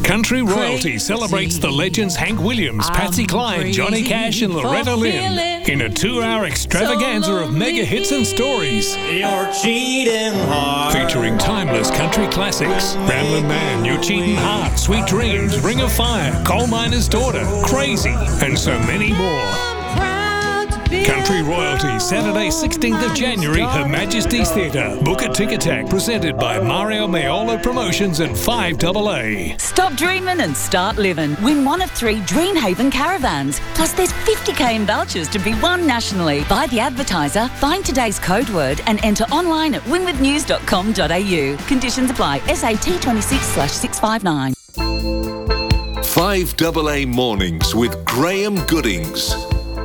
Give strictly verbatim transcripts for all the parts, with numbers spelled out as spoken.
Country Royalty celebrates the legends Hank Williams, Patsy Cline, Johnny Cash and Loretta Lynn in a two-hour extravaganza of mega hits and stories. You're cheating hard. Featuring timeless country classics, Ramblin' Man, You're Cheating Hard, Sweet Dreams, Ring of Fire, Coal Miner's Daughter, Crazy, and so many more. Country Royalty, Saturday sixteenth of January, Her Majesty's Theatre. Book at Ticketek, presented by Mario Maiolo Promotions and five double A. Stop dreaming and start living. Win one of three Dreamhaven caravans. Plus there's fifty k in vouchers to be won nationally. Buy the advertiser, find today's code word and enter online at winwith news dot com dot a u. Conditions apply. S A T twenty-six slash six five nine. five double A Mornings with Graham Goodings.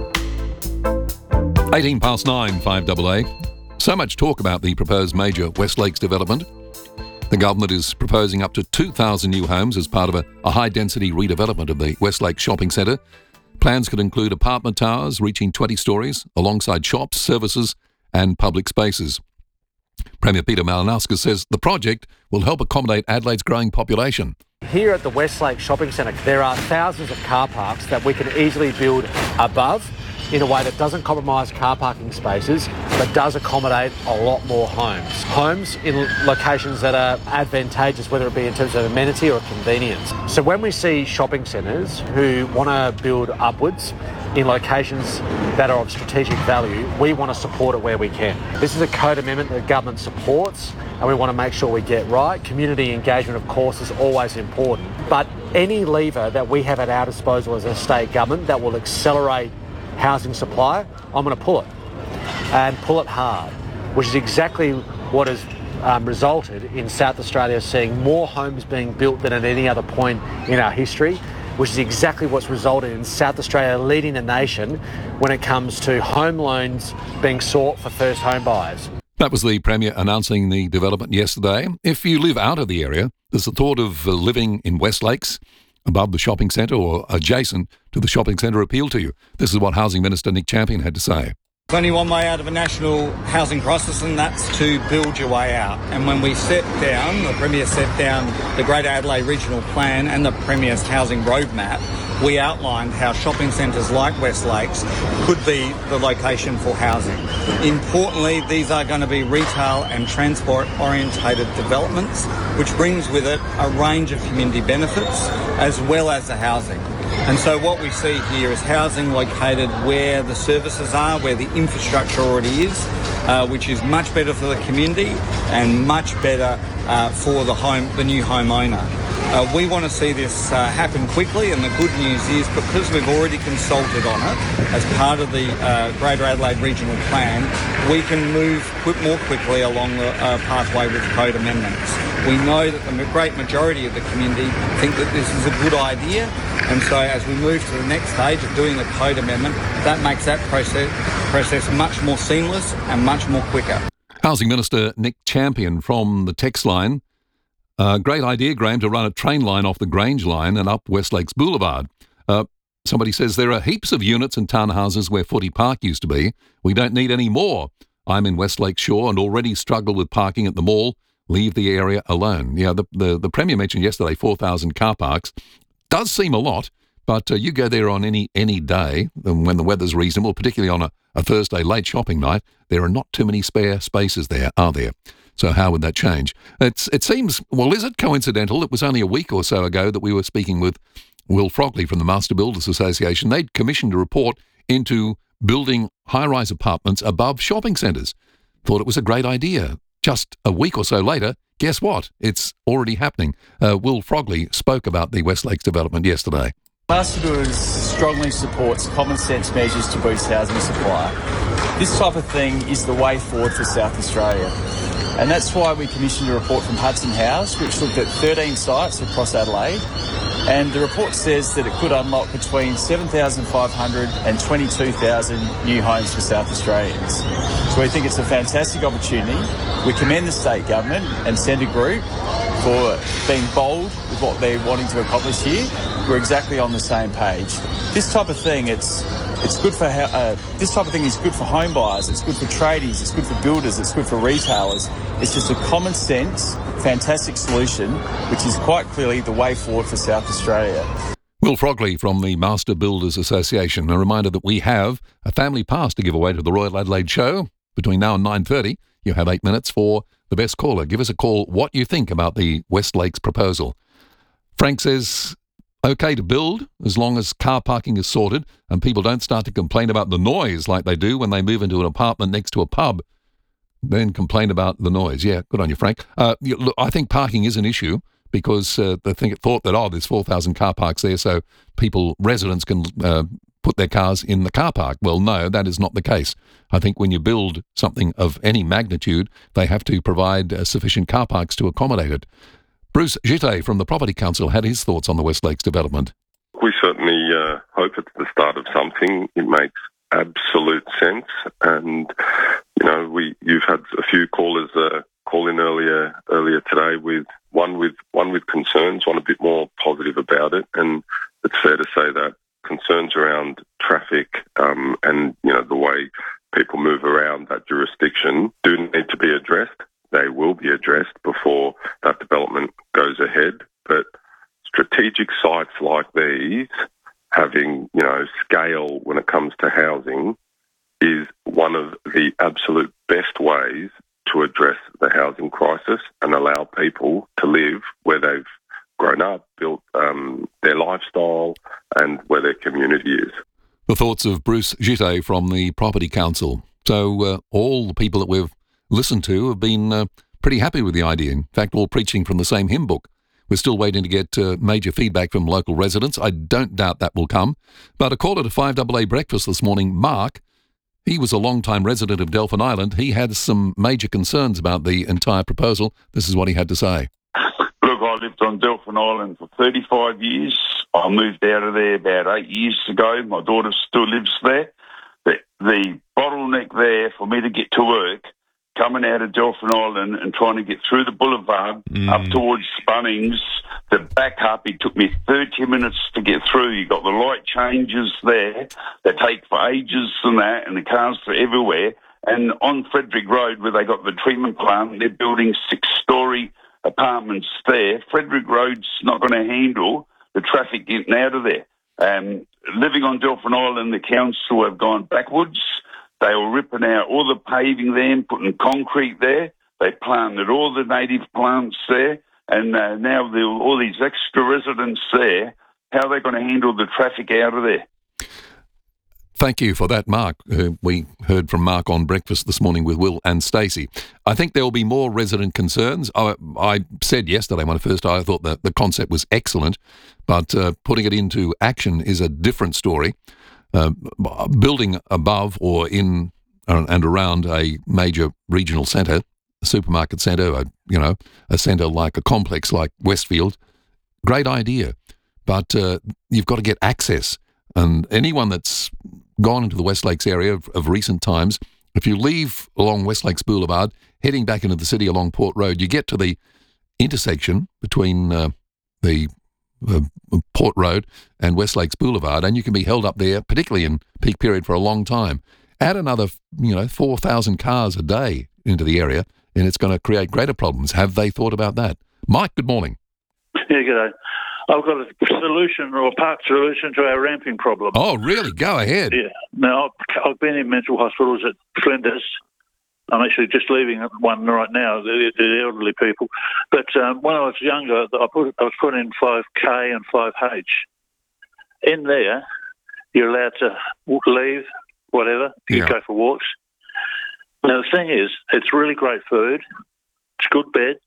eighteen past nine, five double A. So much talk about the proposed major West Lakes development. The government is proposing up to two thousand new homes as part of a, a high-density redevelopment of the West Lakes Shopping Centre. Plans could include apartment towers reaching twenty stories, alongside shops, services and public spaces. Premier Peter Malinauskas says the project will help accommodate Adelaide's growing population. Here at the West Lakes Shopping Centre, there are thousands of car parks that we can easily build above in a way that doesn't compromise car parking spaces, but does accommodate a lot more homes. Homes in locations that are advantageous, whether it be in terms of amenity or convenience. So when we see shopping centres who want to build upwards in locations that are of strategic value, we want to support it where we can. This is a code amendment that government supports, and we want to make sure we get right. Community engagement, of course, is always important, but any lever that we have at our disposal as a state government that will accelerate housing supply, I'm going to pull it, and pull it hard, which is exactly what has um, resulted in South Australia seeing more homes being built than at any other point in our history, which is exactly what's resulted in South Australia leading the nation when it comes to home loans being sought for first home buyers. That was the Premier announcing the development yesterday. If you live out of the area, does the thought of uh, living in West Lakes, above the shopping centre or adjacent to the shopping centre, appeal to you? This is what Housing Minister Nick Champion had to say. There's only one way out of a national housing crisis, and that's to build your way out. And when we set down, the Premier set down the Greater Adelaide Regional Plan and the Premier's housing roadmap, we outlined how shopping centres like West Lakes could be the location for housing. Importantly, these are going to be retail and transport-orientated developments, which brings with it a range of community benefits as well as the housing. And so what we see here is housing located where the services are, where the infrastructure already is, uh, which is much better for the community and much better uh, for the home, the new homeowner. Uh, we want to see this uh, happen quickly, and the good news is because we've already consulted on it as part of the uh, Greater Adelaide Regional Plan, we can move quick, more quickly along the uh, pathway with code amendments. We know that the great majority of the community think that this is a good idea, and so as we move to the next stage of doing the code amendment, that makes that process, process much more seamless and much more quicker. Housing Minister Nick Champion from the text line. Uh, great idea, Graham, to run a train line off the Grange line and up West Lakes Boulevard. Uh, somebody says there are heaps of units and townhouses where Footy Park used to be. We don't need any more. I'm in West Lake Shore and already struggle with parking at the mall. Leave the area alone. Yeah, the, the, the Premier mentioned yesterday four thousand car parks. Does seem a lot, but uh, you go there on any any day when the weather's reasonable, particularly on a, a Thursday late shopping night, there are not too many spare spaces there, are there? So how would that change? It's, it seems, well, is it coincidental? It was only a week or so ago that we were speaking with Will Frogley from the Master Builders Association. They'd commissioned a report into building high-rise apartments above shopping centres. Thought it was a great idea. Just a week or so later, guess what? It's already happening. Uh, Will Frogley spoke about the West Lakes development yesterday. Master Builders strongly supports common sense measures to boost housing supply. This type of thing is the way forward for South Australia. And that's why we commissioned a report from Hudson House, which looked at thirteen sites across Adelaide. And the report says that it could unlock between seven thousand five hundred and twenty-two thousand new homes for South Australians. So we think it's a fantastic opportunity. We commend the state government and Centre Group for being bold with what they're wanting to accomplish here. We're exactly on the same page. This type of thing, it's It's good for uh, this type of thing is good for home buyers. It's good for tradies. It's good for builders. It's good for retailers. It's just a common sense, fantastic solution, which is quite clearly the way forward for South Australia. Will Frogley from the Master Builders Association. A reminder that we have a family pass to give away to the Royal Adelaide Show. Between now and nine thirty, you have eight minutes for the best caller. Give us a call what you think about the West Lakes proposal. Frank says, okay to build as long as car parking is sorted and people don't start to complain about the noise like they do when they move into an apartment next to a pub. Then complain about the noise. Yeah, good on you, Frank. Uh, you, look, I think parking is an issue because uh, they think, thought that, oh, there's four thousand car parks there, so people, residents can uh, put their cars in the car park. Well, no, that is not the case. I think when you build something of any magnitude, they have to provide uh, sufficient car parks to accommodate it. Bruce Gitte from the Property Council had his thoughts on the West Lakes development. We certainly uh, hope it's the start of something. It makes absolute sense. And, you know, we you've had a few callers uh, call in earlier earlier today with one with one with concerns, one a bit more positive about it. And it's fair to say that concerns around traffic um, and, you know, the way people move around that jurisdiction do need to be addressed. They will be addressed before that development goes ahead. But strategic sites like these, having, you know, scale when it comes to housing, is one of the absolute best ways to address the housing crisis and allow people to live where they've grown up, built um, their lifestyle and where their community is. The thoughts of Bruce Gitte from the Property Council. So uh, all the people that we've listened to have been uh, pretty happy with the idea. In fact, all preaching from the same hymn book. We're still waiting to get uh, major feedback from local residents. I don't doubt that will come. But a caller to five A A Breakfast this morning, Mark, he was a long-time resident of Delphin Island. He had some major concerns about the entire proposal. This is what he had to say. Look, I lived on Delphin Island for thirty-five years. I moved out of there about eight years ago. My daughter still lives there. The, the bottleneck there for me to get to work, coming out of Delphin Island and trying to get through the boulevard mm. up towards Bunnings, the back up, it took me thirty minutes to get through. You got the light changes there that take for ages and that, and the cars are everywhere. And on Frederick Road, where they got the treatment plant, they're building six-storey apartments there. Frederick Road's not going to handle the traffic getting out of there. Um, living on Delphin Island, the council have gone backwards. They were ripping out all the paving there and putting concrete there. They planted all the native plants there. And uh, now there are all these extra residents there. How are they going to handle the traffic out of there? Thank you for that, Mark. Uh, we heard from Mark on Breakfast this morning with Will and Stacey. I think there will be more resident concerns. I, I said yesterday when I first I thought that the concept was excellent, but uh, putting it into action is a different story. Uh, building above or in uh, and around a major regional centre, a supermarket centre, a, you know, a centre like a complex like Westfield, great idea. But uh, you've got to get access. And anyone that's gone into the West Lakes area of, of recent times, if you leave along West Lakes Boulevard, heading back into the city along Port Road, you get to the intersection between uh, the uh, Port Road and West Lakes Boulevard, and you can be held up there, particularly in peak period, for a long time. Add another, you know, four thousand cars a day into the area, and it's going to create greater problems. Have they thought about that? Mike, good morning. Yeah, good day. I've got a solution or a part solution to our ramping problem. Oh, really? Go ahead. Yeah. Now, I've been in mental hospitals at Flinders. I'm actually just leaving one right now, the, the elderly people. But um, when I was younger, I, put, I was put in five K and five H. In there, you're allowed to leave, whatever. You yeah. go for walks. Now, the thing is, it's really great food. It's good bed.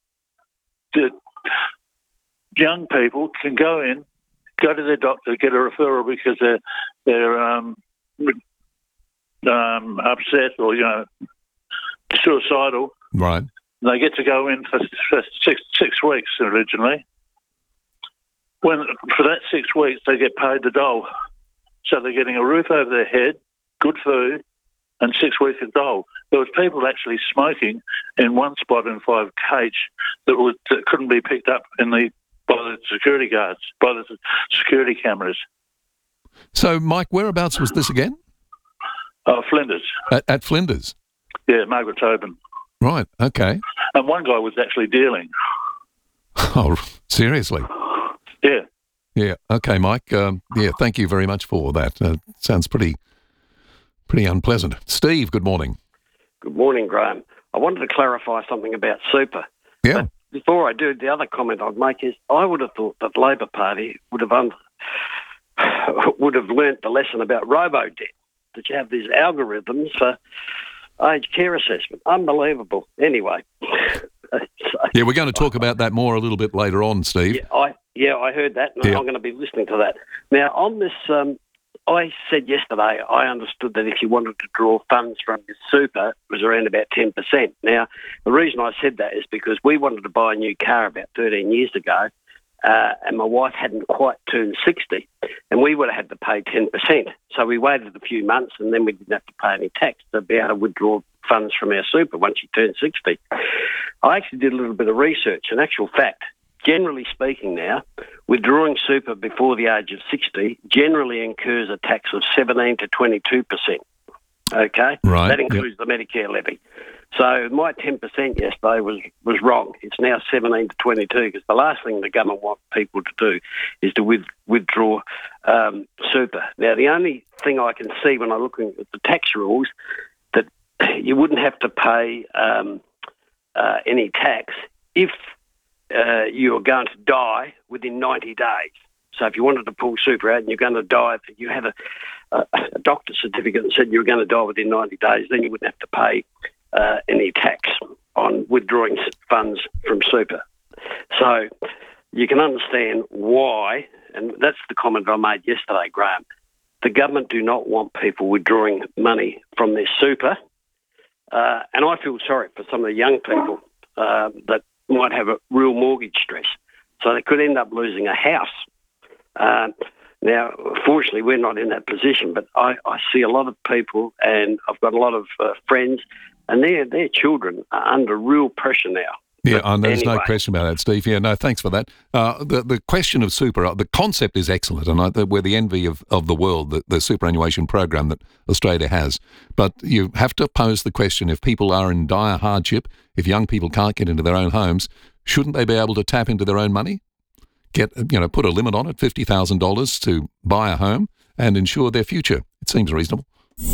The, young people can go in, go to their doctor, get a referral because they're they're um, um, upset or you know suicidal. Right. They get to go in for, for six six weeks originally. When for that six weeks they get paid the dole, so they're getting a roof over their head, good food, and six weeks of dole. There was people actually smoking in one spot in five H that, was, that couldn't be picked up in the by the security guards, by the security cameras. So, Mike, whereabouts was this again? Oh, Flinders. At, at Flinders? Yeah, Margaret Tobin. Right, okay. And one guy was actually dealing. Oh, seriously? Yeah. Yeah, okay, Mike. Um, yeah, thank you very much for that. Uh, sounds pretty, pretty unpleasant. Steve, good morning. Good morning, Graham. I wanted to clarify something about super. Yeah. But before I do, the other comment I'd make is I would have thought that Labor Party would have un- would have learnt the lesson about robo-debt, that you have these algorithms for aged care assessment. Unbelievable. Anyway. so, yeah, we're going to talk about that more a little bit later on, Steve. Yeah, I, yeah, I heard that, and yeah. I'm going to be listening to that. Now, on this, um, I said yesterday I understood that if you wanted to draw funds from your super, it was around about ten percent. Now, the reason I said that is because we wanted to buy a new car about thirteen years ago, uh, and my wife hadn't quite turned sixty, and we would have had to pay ten percent. So we waited a few months, and then we didn't have to pay any tax to be able to withdraw funds from our super once she turned sixty. I actually did a little bit of research. In actual fact, generally speaking now, withdrawing super before the age of sixty generally incurs a tax of seventeen to twenty-two percent. Okay? Right. That includes yep. the Medicare levy. So my ten percent yesterday was, was wrong. It's now seventeen to twenty-two, because the last thing the government want people to do is to with, withdraw um, super. Now, the only thing I can see when I'm looking at the tax rules, that you wouldn't have to pay um, uh, any tax if uh, you're going to die within ninety days. So if you wanted to pull super out and you're going to die, if you had a, a, a doctor's certificate that said you were going to die within ninety days, then you wouldn't have to pay uh, any tax on withdrawing funds from super. So you can understand why, and that's the comment I made yesterday, Graham. The government do not want people withdrawing money from their super, uh, and I feel sorry for some of the young people uh, that might have a real mortgage stress. So they could end up losing a house. Um, now, fortunately, we're not in that position, but I, I see a lot of people, and I've got a lot of uh, friends, and their their children are under real pressure now. Yeah, oh, there's anyway. no question about that, Steve. Yeah, no, thanks for that. Uh, the the question of super, uh, the concept is excellent, and I, the, we're the envy of, of the world, the, the superannuation program that Australia has. But you have to pose the question, if people are in dire hardship, if young people can't get into their own homes, shouldn't they be able to tap into their own money? Get, you know, put a limit on it, fifty thousand dollars to buy a home and ensure their future. It seems reasonable.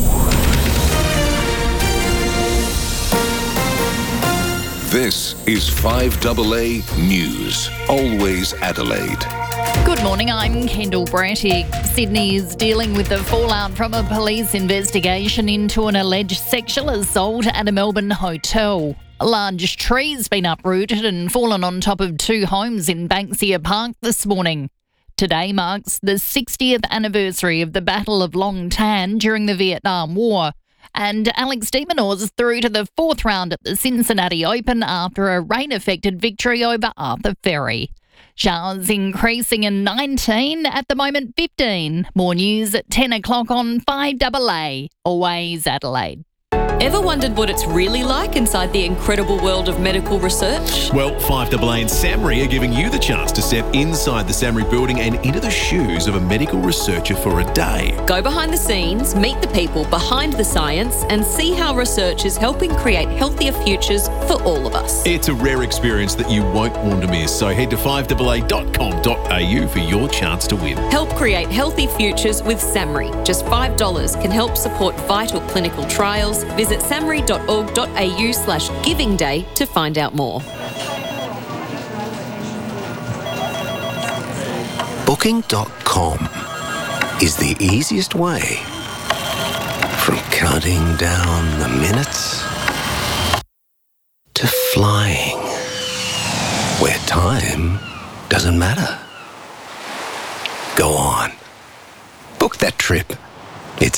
This is five A A News, always Adelaide. Good morning, I'm Kendall Brattick. Sydney is dealing with the fallout from a police investigation into an alleged sexual assault at a Melbourne hotel. A large tree's been uprooted and fallen on top of two homes in Banksia Park this morning. Today marks the sixtieth anniversary of the Battle of Long Tan during the Vietnam War. And Alex de Minaur is through to the fourth round at the Cincinnati Open after a rain-affected victory over Arthur Ferry. Showers increasing in nineteen, at the moment fifteen. More news at ten o'clock on five A A, always Adelaide. Ever wondered what it's really like inside the incredible world of medical research? Well, five A A and SAHMRI are giving you the chance to step inside the SAHMRI building and into the shoes of a medical researcher for a day. Go behind the scenes, meet the people behind the science, and see how research is helping create healthier futures for all of us. It's a rare experience that you won't want to miss, so head to five A A dot com dot a u for your chance to win. Help create healthy futures with SAHMRI. Just five dollars can help support vital clinical trials. Visit samri dot org dot a u slash giving day to find out more. Booking dot com is the easiest way from counting down the minutes to flying, where time doesn't matter. Go on. Book that trip.